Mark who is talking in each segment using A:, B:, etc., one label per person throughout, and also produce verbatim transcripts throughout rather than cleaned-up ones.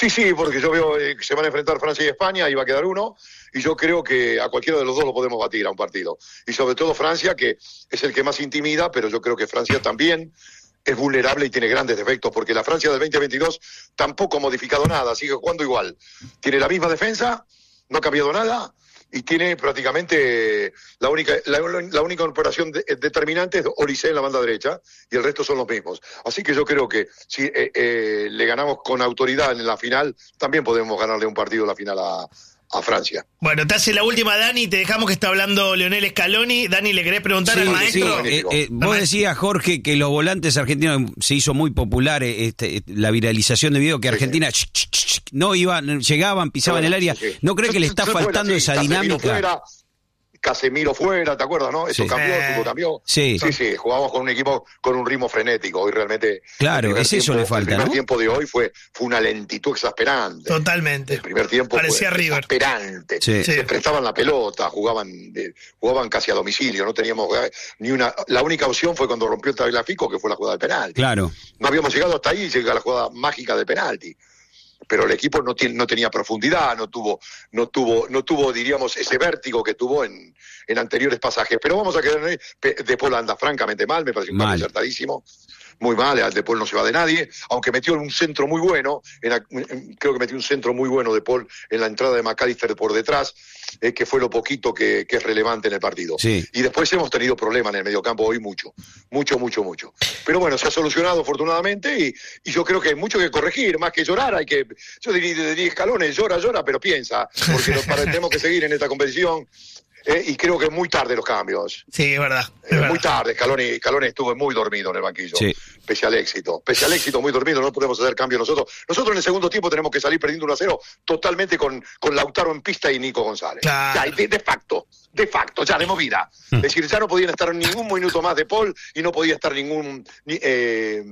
A: Sí, sí, porque yo veo eh, que se van a enfrentar Francia y España y va a quedar uno, y yo creo que a cualquiera de los dos lo podemos batir a un partido. Y sobre todo Francia, que es el que más intimida, pero yo creo que Francia también es vulnerable y tiene grandes defectos, porque la Francia del veinte veintidós tampoco ha modificado nada, sigue jugando igual. Tiene la misma defensa, no ha cambiado nada, y tiene prácticamente la única la, la única operación de, determinante es Olise en la banda derecha, y el resto son los mismos. Así que yo creo que si eh, eh, le ganamos con autoridad en la final, también podemos ganarle un partido en la final a, a Francia.
B: Bueno, te hace la última, Dani, te dejamos que está hablando Leonel Scaloni. Dani, ¿le querés preguntar
C: sí,
B: al maestro?
C: Sí, eh, eh, vos decías, Jorge, que los volantes argentinos se hizo muy popular este, la viralización de video que Argentina sí, sí. Ch, ch, ch, no iban, llegaban, pisaban sí, el área. Sí, sí. ¿No cree que le está yo, faltando fuera, esa sí, dinámica?
A: Fuera, Casemiro fuera, ¿te acuerdas, no? Eso sí. cambió, el fútbol cambió.
C: Sí.
A: sí, sí, jugamos con un equipo con un ritmo frenético. Hoy realmente...
C: Claro, es
A: tiempo,
C: eso le falta,
A: El primer
C: ¿no?
A: tiempo de hoy fue, fue una lentitud exasperante.
B: Totalmente.
A: El primer tiempo
B: parecía
A: fue
B: River.
A: exasperante.
C: Sí.
A: Se prestaban la pelota, jugaban eh, jugaban casi a domicilio, no teníamos eh, ni una... La única opción fue cuando rompió el Tagliafico, que fue la jugada del penalti.
C: Claro.
A: No habíamos llegado hasta ahí y llega la jugada mágica del penalti. Pero el equipo no, tiene, no tenía profundidad, no tuvo, no tuvo, no tuvo, diríamos, ese vértigo que tuvo en, en anteriores pasajes. Pero vamos a quedar ahí. De Paul anda francamente mal, me parece un cambio acertadísimo. Muy mal, al De Paul no se va de nadie, aunque metió un centro muy bueno, en, en, creo que metió un centro muy bueno De Paul en la entrada de McAllister por detrás, eh, que fue lo poquito que, que es relevante en el partido.
C: Sí.
A: Y después hemos tenido problemas en el mediocampo hoy mucho, mucho, mucho, mucho. Pero bueno, se ha solucionado afortunadamente y, y yo creo que hay mucho que corregir, más que llorar, hay que, yo diría, diría escalones, llora, llora, pero piensa, porque nos, para, tenemos que seguir en esta competición. Eh, y creo que es muy tarde los cambios.
B: Sí, es verdad. Es
A: eh,
B: verdad.
A: Muy tarde. Scaloni, Scaloni estuvo muy dormido en el banquillo.
C: Sí.
A: Pese al éxito. Pese al éxito, muy dormido. No podemos hacer cambios nosotros. Nosotros en el segundo tiempo tenemos que salir perdiendo uno a cero totalmente con, con Lautaro en pista y Nico González.
B: Claro.
A: Ya, de, de facto. De facto, ya de movida. Mm. Es decir, ya no podían estar ningún minuto más de Paul y no podía estar ningún... Ni, eh,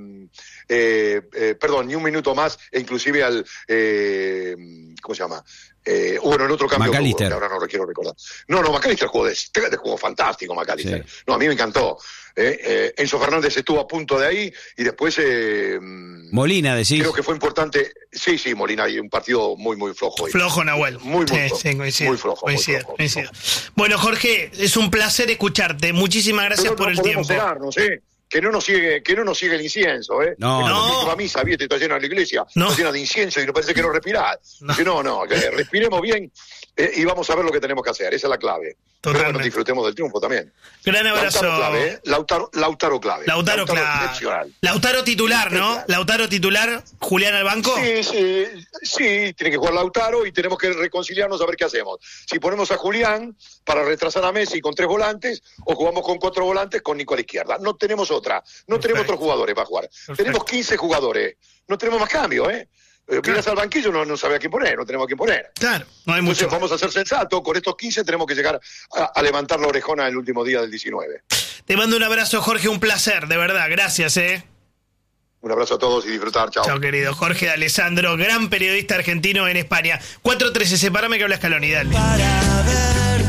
A: eh, eh, perdón, ni un minuto más, e inclusive al... Eh, ¿Cómo se llama? Eh, bueno, en otro cambio que ahora no lo quiero recordar. No, no, McAllister jugó, de, de jugó fantástico, McAllister. Sí. No, a mí me encantó. Eh, eh, Enzo Fernández estuvo a punto de ahí y después... Eh,
C: Molina, decís.
A: Creo que fue importante... Sí, sí, Molina, hay un partido muy, muy flojo. Hoy.
B: Flojo, Nahuel.
A: Muy, muy,
B: sí,
A: flojo,
B: sí, coincido,
A: muy flojo.
B: Coincido,
A: muy flojo,
B: coincido.
A: muy flojo.
B: Bueno, Jorge, es un placer escucharte. Muchísimas gracias
A: Pero
B: por
A: no
B: el
A: podemos
B: tiempo.
A: Cegarnos, ¿eh? Que no nos sigue, que no nos sigue el incienso, ¿eh?
C: No,
A: que
B: no.
A: no. A misa, ¿viste? Está llena la iglesia,
B: no.
A: está llena de incienso y nos parece que no respirás. No, que no, no, que respiremos bien eh, y vamos a ver lo que tenemos que hacer. Esa es la clave. Totalmente. Pero bueno, disfrutemos del triunfo también.
B: Gran abrazo.
A: Lautaro clave, ¿eh? Lautaro, Lautaro clave.
B: Lautaro, Lautaro clave. Lautaro titular, ¿no? Lautaro titular, Julián al banco.
A: Sí, sí, sí, tiene que jugar Lautaro y tenemos que reconciliarnos a ver qué hacemos. Si ponemos a Julián para retrasar a Messi con tres volantes o jugamos con cuatro volantes con Nico a la izquierda. No tenemos otra, no Perfecto. tenemos otros jugadores para jugar. Perfecto. Tenemos quince jugadores, no tenemos más cambio, ¿eh? Claro. Miras al banquillo, no, no sabe a quién poner, no tenemos a quién poner.
B: Claro, no hay mucho.
A: Entonces vamos a ser sensatos, con estos quince tenemos que llegar a, a levantar la orejona el último día del diecinueve.
B: Te mando un abrazo, Jorge, un placer, de verdad, gracias, eh.
A: Un abrazo a todos y disfrutar, chao.
B: Chao, querido. Jorge de Alessandro, gran periodista argentino en España. cuatro trece, separame que habla Scaloni, dale.
D: Para ver,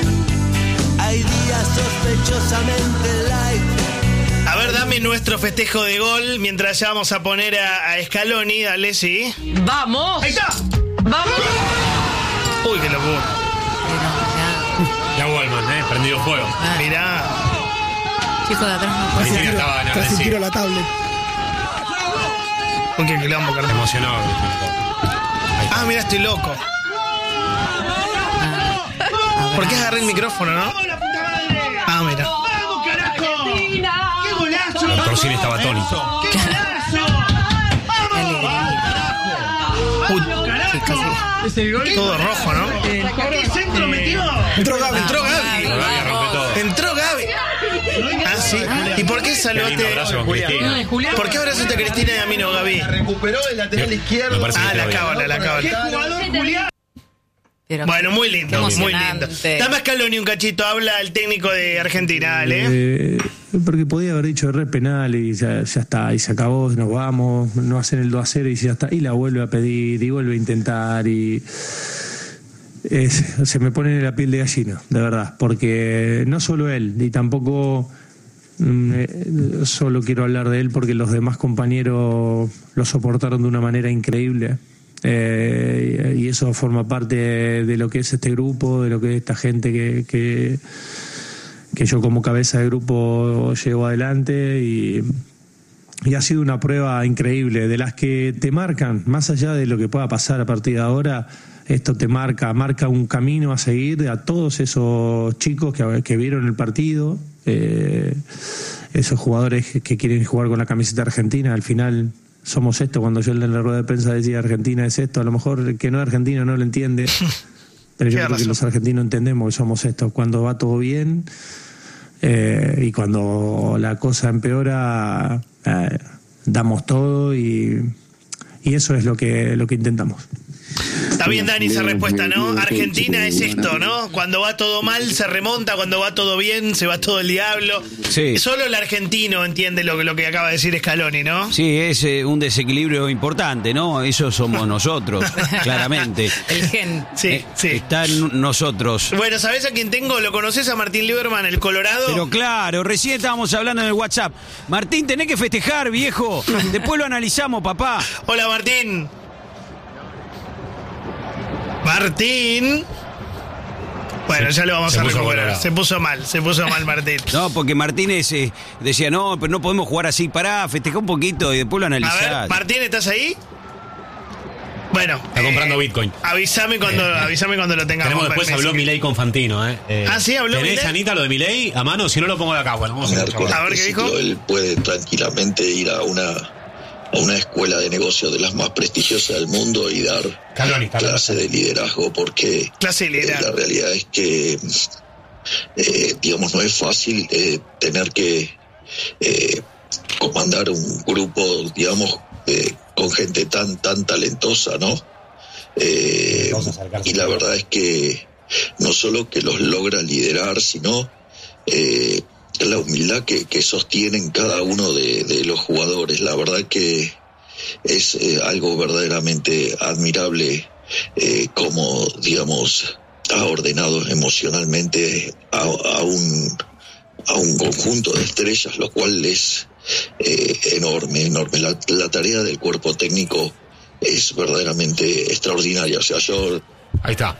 D: hay días sospechosamente light.
B: A ver, dame nuestro festejo de gol mientras ya vamos a poner a, a Scaloni, dale, sí.
E: ¡Vamos!
B: ¡Ahí está!
E: ¡Vamos!
B: Uy, qué locura.
F: Ya Wallman, eh, prendido fuego.
B: Ah. Mirá.
E: Chico de atrás no puede
F: ser.
G: Casi tiro la tablet.
B: Uy, qué quilombo, carnal.
F: Emocionado.
B: Ah, mirá, estoy loco.
E: Ah.
B: ¿Por qué agarré el micrófono, no? Ah, mira.
F: El Torcini estaba atónito.
B: ¡Qué Uy,
E: sí, casi.
B: todo rojo, ¿no?
E: ¿Qué centro metió?
B: Entró Gaby, entró Gaby.
F: Gaby rompe todo.
B: Entró Gaby. Ah, sí. ¿Y por qué saludaste? ¿Por qué abrazaste a Cristina y a mí no, Gaby?
G: Recuperó el lateral izquierdo.
B: Ah, la cábala, la cábala.
G: ¿Qué jugador, Julián?
E: Pero
B: bueno, muy lindo, muy lindo. Dame a Scaloni un cachito, habla el técnico de Argentina, dale.
H: Eh, porque podía haber dicho re penal y ya, ya está, y se acabó, nos vamos, no hacen el dos a cero y ya está, y la vuelve a pedir y vuelve a intentar y es, se me pone en la piel de gallina, de verdad, porque no solo él, y tampoco mm, solo quiero hablar de él porque los demás compañeros lo soportaron de una manera increíble. Eh, y eso forma parte de lo que es este grupo, de lo que es esta gente que, que, que yo como cabeza de grupo llevo adelante, y, y ha sido una prueba increíble, de las que te marcan, más allá de lo que pueda pasar a partir de ahora. Esto te marca, marca un camino a seguir a todos esos chicos que, que vieron el partido, eh, esos jugadores que, que quieren jugar con la camiseta argentina. Al final somos esto. Cuando yo en la rueda de prensa decía Argentina es esto, a lo mejor el que no es argentino no lo entiende, pero yo creo razón. que los argentinos entendemos que somos esto. Cuando va todo bien eh, y cuando la cosa empeora, eh, damos todo, y, y eso es lo que, lo que intentamos.
B: Está bien, Dani, esa respuesta, ¿no? Argentina es esto, ¿no? Cuando va todo mal se remonta, cuando va todo bien se va todo el diablo.
C: Sí.
B: Solo el argentino entiende lo que, lo que acaba de decir Scaloni, ¿no?
C: Sí, es eh, un desequilibrio importante, ¿no? Eso somos nosotros, claramente.
E: El gen.
B: Sí,
C: Eh,
B: sí.
C: Está en nosotros.
B: Bueno, ¿sabés a quién tengo? ¿Lo conoces a Martín Lieberman, el Colorado?
C: Pero claro, recién estábamos hablando en el WhatsApp. Martín, tenés que festejar, viejo. Después lo analizamos, papá.
B: Hola, Martín. Martín. Bueno, ya lo vamos
F: se
B: a
F: puso
B: recuperar.
F: colorado.
B: Se puso mal, se puso mal Martín.
C: No, porque Martínez eh, decía, no, pero no podemos jugar así. Pará, festejá un poquito y después lo
B: A
C: analizás.
B: ver, Martín, ¿estás ahí? Bueno.
F: Está comprando Bitcoin.
B: Avísame cuando, avísame cuando lo tengamos.
F: Tenemos después, habló Milei con Fantino, ¿eh? eh
B: Ah, sí, habló
F: ¿Tenés,
B: Milei?
F: Anita, lo de Milei a mano? Si no lo pongo de acá, bueno, vamos a
I: Con
B: A ver,
I: este
B: ¿qué dijo?
I: ciclo, él puede tranquilamente ir a una, a una escuela de negocios de las más prestigiosas del mundo y dar
F: Scaloni, Scaloni.
I: clase de liderazgo, porque
B: Clase de liderazgo.
I: eh, la realidad es que, eh, digamos, no es fácil eh, tener que eh, comandar un grupo, digamos, eh, con gente tan, tan talentosa, ¿no? Eh, y la verdad es que no solo que los logra liderar, sino eh, la humildad que, que sostienen cada uno de, de los jugadores. La verdad que es eh, algo verdaderamente admirable, eh, como, digamos, ha ordenado emocionalmente a, a un a un conjunto de estrellas, lo cual es eh, enorme, enorme. La, la tarea del cuerpo técnico es verdaderamente extraordinaria. O sea, yo...
F: Ahí está.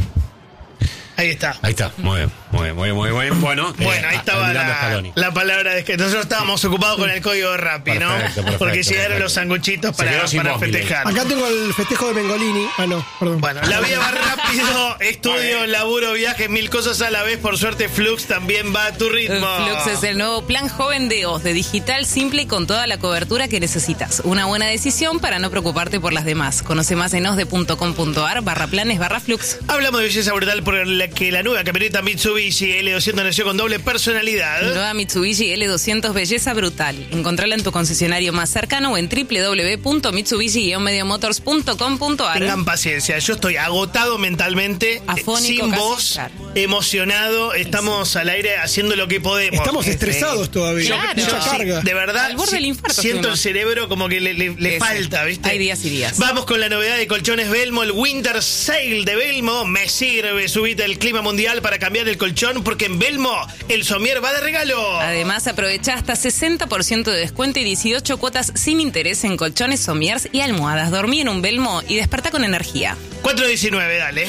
B: Ahí está.
F: Ahí está. Muy bien, muy bien, muy bien, muy bien. Bueno,
B: Bueno,
F: eh,
B: ahí estaba
F: admirando a
B: la,
F: Scaloni.
B: la palabra de que nosotros estábamos ocupados con el código de Rappi, ¿no?
F: Perfecto, perfecto,
B: Porque llegaron
F: perfecto.
B: los sanguchitos
F: Se
B: para,
F: quedó sin
B: para
F: voz, Milei.
B: festejar.
G: Acá tengo el festejo de Bengolini. Ah, no, perdón.
B: Bueno, la vida va rápido, estudio, laburo, viaje, mil cosas a la vez. Por suerte, Flux también va a tu ritmo.
E: Flux es el nuevo plan joven de O S, de digital simple y con toda la cobertura que necesitas. Una buena decisión para no preocuparte por las demás. Conoce más en osde.com.ar barra planes barra Flux.
B: Hablamos de belleza brutal por la que la nueva camioneta Mitsubishi L doscientos nació con doble personalidad.
E: Nueva Mitsubishi L doscientos belleza brutal. Encontrala en tu concesionario más cercano o en doble u doble u doble u punto mitsubishi guion medio motors punto com punto ar.
B: Tengan paciencia, yo estoy agotado mentalmente, eh,
E: Afónico
B: sin
E: casi,
B: voz,
E: claro.
B: emocionado. Estamos al aire haciendo lo que podemos.
G: Estamos
B: Sí.
G: estresados todavía.
E: Claro.
G: Mucha
B: Sí,
G: carga.
B: de verdad,
E: Al borde
B: sí,
E: del infarto
B: siento
E: estuvimos.
B: el cerebro como que le, le- le
E: Eso.
B: falta, ¿viste?
E: Hay días y días.
B: Vamos con la novedad de Colchones Belmo, el Winter Sale de Belmo. Me sirve, subite el clima mundial para cambiar el colchón, porque en Belmo el somier va de regalo.
E: Además, aprovecha hasta sesenta por ciento de descuento y dieciocho cuotas sin interés en colchones, somiers y almohadas. Dormí en un Belmo y desperta con energía.
B: cuatro diecinueve, dale.